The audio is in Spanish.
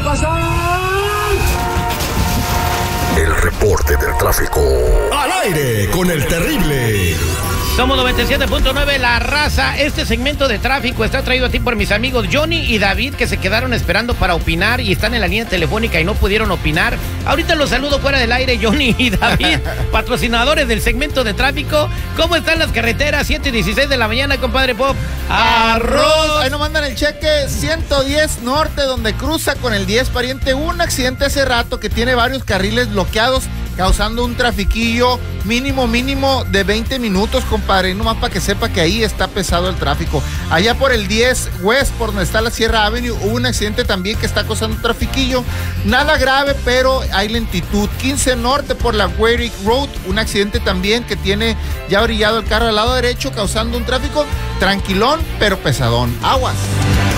pasar! El reporte del tráfico. Al aire con el terrible. Somos 97.9 La Raza. Este segmento de tráfico está traído a ti por mis amigos Johnny y David, que se quedaron esperando para opinar y están en la línea telefónica y no pudieron opinar. Ahorita los saludo fuera del aire, Johnny y David, patrocinadores del segmento de tráfico. ¿Cómo están las carreteras? 7:16 de la mañana, compadre Pop. ¡Arroz! Ahí nos mandan el cheque 110 norte, donde cruza con el 10 pariente. Hubo un accidente hace rato que tiene varios carriles bloqueados, causando un trafiquillo mínimo de 20 minutos, compadre, nomás para que sepa que ahí está pesado el tráfico. Allá por el 10 West, por donde está la Sierra Avenue, hubo un accidente también que está causando un trafiquillo, nada grave, pero hay lentitud. 15 norte por la Warwick Road, un accidente también que tiene ya orillado el carro al lado derecho, causando un tráfico tranquilón, pero pesadón. Aguas.